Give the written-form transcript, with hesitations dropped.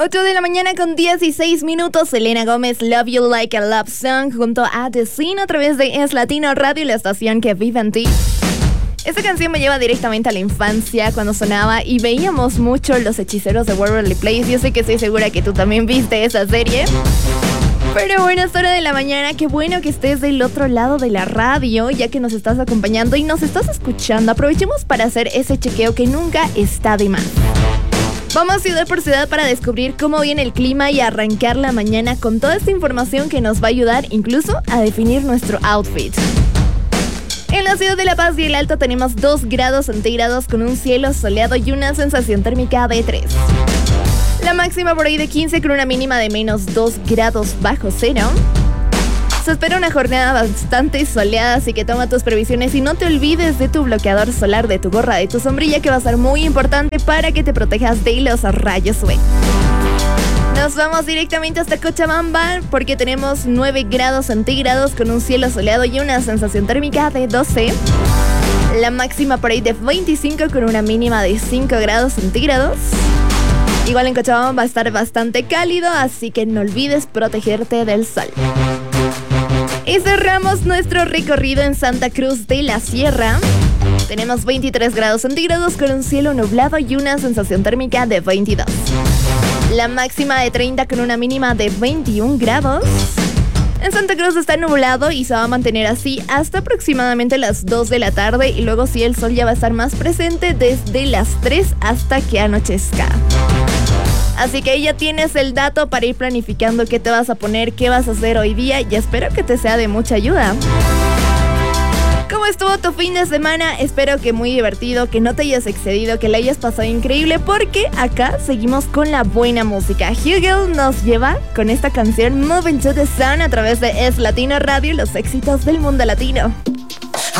8 de la mañana con 16 minutos. Selena Gómez, Love You Like a Love Song, junto a The Scene a través de Es Latino Radio, la estación que vive en ti. Esta canción me lleva directamente a la infancia, cuando sonaba y veíamos mucho Los Hechiceros de Waverly Place. Yo sé que estoy segura que tú también viste esa serie. Pero bueno, es hora de la mañana. Qué bueno que estés del otro lado de la radio, ya que nos estás acompañando y nos estás escuchando. Aprovechemos para hacer ese chequeo que nunca está de más. Vamos ciudad por ciudad para descubrir cómo viene el clima y arrancar la mañana con toda esta información que nos va a ayudar incluso a definir nuestro outfit. En la ciudad de La Paz y el Alto tenemos 2 grados centígrados con un cielo soleado y una sensación térmica de 3. La máxima por ahí de 15 con una mínima de menos 2 grados bajo cero. Se espera una jornada bastante soleada, así que toma tus previsiones y no te olvides de tu bloqueador solar, de tu gorra, de tu sombrilla, que va a ser muy importante para que te protejas de los rayos UV. Nos vamos directamente hasta Cochabamba porque tenemos 9 grados centígrados con un cielo soleado y una sensación térmica de 12. La máxima por ahí de 25 con una mínima de 5 grados centígrados. Igual en Cochabamba va a estar bastante cálido, así que no olvides protegerte del sol. Y cerramos nuestro recorrido en Santa Cruz de la Sierra. Tenemos 23 grados centígrados con un cielo nublado y una sensación térmica de 22. La máxima de 30 con una mínima de 21 grados. En Santa Cruz está nublado y se va a mantener así hasta aproximadamente las 2 de la tarde. Y luego sí, el sol ya va a estar más presente desde las 3 hasta que anochezca. Así que ya tienes el dato para ir planificando qué te vas a poner, qué vas a hacer hoy día, y espero que te sea de mucha ayuda. ¿Cómo estuvo tu fin de semana? Espero que muy divertido, que no te hayas excedido, que le hayas pasado increíble, porque acá seguimos con la buena música. Hugel nos lleva con esta canción Moving to the Sun a través de Es Latino Radio, los éxitos del mundo latino.